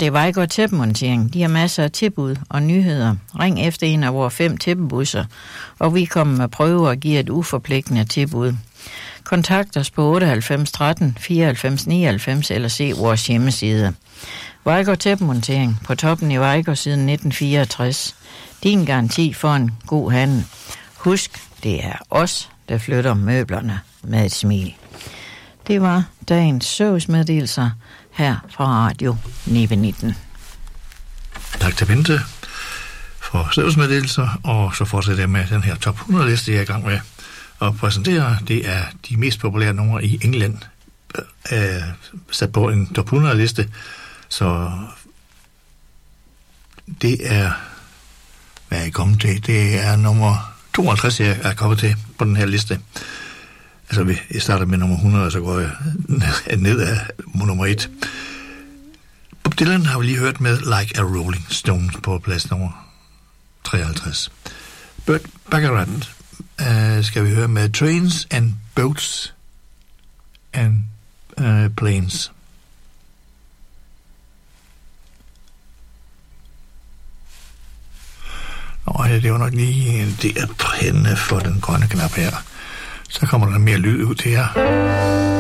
det er Vejgaard Tæppemontering. De har masser af tilbud og nyheder. Ring efter en af vores 5 tæppebusser, og vi kommer med prøver og giver et uforpligtende tilbud. Kontakt os på 98 13 94 99 eller se vores hjemmeside. Vejgaard Tæppemontering på toppen i Vejgaard siden 1964. Din garanti for en god handel. Husk, det er os, der flytter møblerne med et smil. Det var dagens servicemeddelelser her fra Radio 919. Tak til Bente for servicemeddelelser, og så fortsætter jeg med den her top 100 liste, jeg er i gang med at præsentere. Det er de mest populære numre i England, sat på en top 100 liste, så det er, hvad er jeg kommet til? Det er nummer 52, jeg er kommet til på den her liste. Altså, jeg starter med nummer 100, og så går jeg ned af nummer 1. Bob Dylan har vi lige hørt med Like a Rolling Stone på plads nummer 53. Burt Bacharach skal vi høre med Trains and Boats and Planes. Nå, det var nok lige en del af for den grønne knap her. Så kommer der mere lyd ud til her.